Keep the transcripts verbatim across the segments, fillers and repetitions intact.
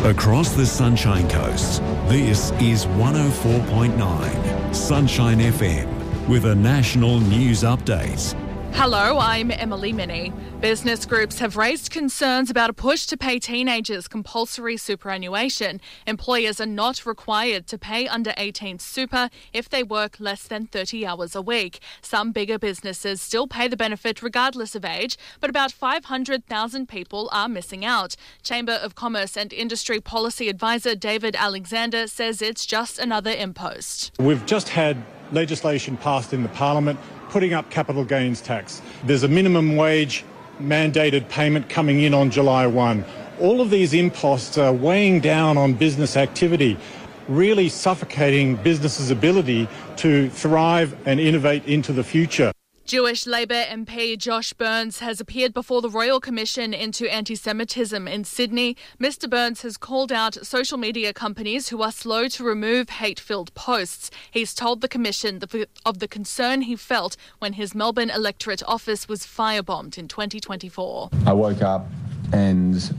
Across the Sunshine Coast, this is one oh four point nine Sunshine F M with a national news update. Hello, I'm Emily Minnie. Business groups have raised concerns about a push to pay teenagers compulsory superannuation. Employers are not required to pay under eighteen super if they work less than thirty hours a week. Some bigger businesses still pay the benefit regardless of age, but about five hundred thousand people are missing out. Chamber of Commerce and Industry Policy Advisor David Alexander says it's just another impost. We've just had legislation passed in the Parliament putting up capital gains tax. There's a minimum wage mandated payment coming in on July first. All of these imposts are weighing down on business activity, really suffocating businesses' ability to thrive and innovate into the future. Jewish Labor M P Josh Burns has appeared before the Royal Commission into Anti-Semitism in Sydney. Mister Burns has called out social media companies who are slow to remove hate-filled posts. He's told the Commission of the concern he felt when his Melbourne electorate office was firebombed in twenty twenty-four. I woke up and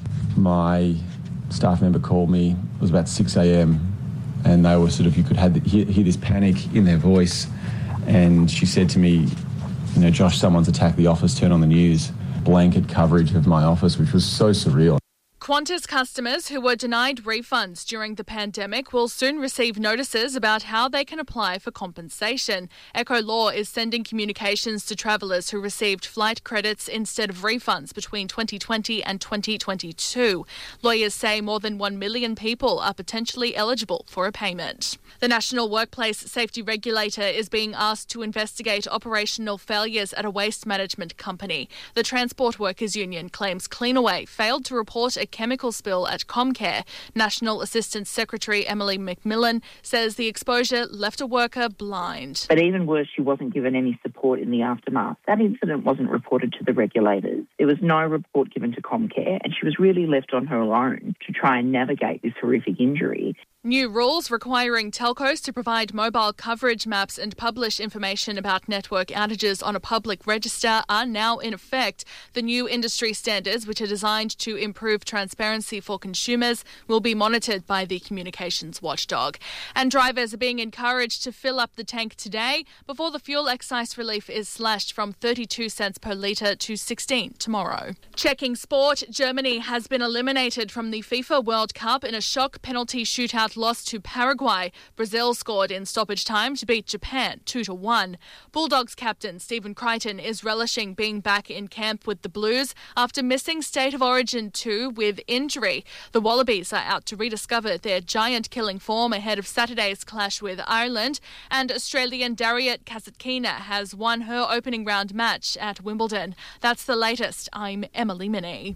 my staff member called me. It was about six a.m. and they were sort of, you could have, hear, hear this panic in their voice. And she said to me, you know, Josh, someone's attacked the office, turn on the news. Blanket coverage of my office, which was so surreal. Qantas customers who were denied refunds during the pandemic will soon receive notices about how they can apply for compensation. Echo Law is sending communications to travellers who received flight credits instead of refunds between twenty twenty and twenty twenty-two. Lawyers say more than one million people are potentially eligible for a payment. The National Workplace Safety Regulator is being asked to investigate operational failures at a waste management company. The Transport Workers Union claims Cleanaway failed to report a chemical spill at Comcare. National Assistant Secretary Emily McMillan says the exposure left a worker blind. But even worse, she wasn't given any support in the aftermath. That incident wasn't reported to the regulators. There was no report given to Comcare, and she was really left on her own to try and navigate this horrific injury. New rules requiring telcos to provide mobile coverage maps and publish information about network outages on a public register are now in effect. The new industry standards, which are designed to improve transparency for consumers, will be monitored by the communications watchdog. And drivers are being encouraged to fill up the tank today before the fuel excise relief is slashed from thirty-two cents per litre to sixteen tomorrow. Checking sport, Germany has been eliminated from the FIFA World Cup in a shock penalty shootout loss to Paraguay. Brazil scored in stoppage time to beat Japan two to one. Bulldogs captain Stephen Crichton is relishing being back in camp with the Blues after missing State of Origin two with injury. The Wallabies are out to rediscover their giant-killing form ahead of Saturday's clash with Ireland, and Australian Dariet Kasatkina has won her opening round match at Wimbledon. That's the latest. I'm Emily Minnie.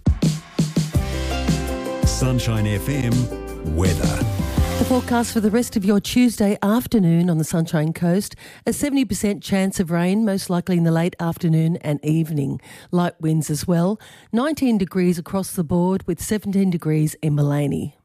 Sunshine F M weather. The forecast for the rest of your Tuesday afternoon on the Sunshine Coast, a seventy percent chance of rain, most likely in the late afternoon and evening. Light winds as well. nineteen degrees across the board with seventeen degrees in Mullaney.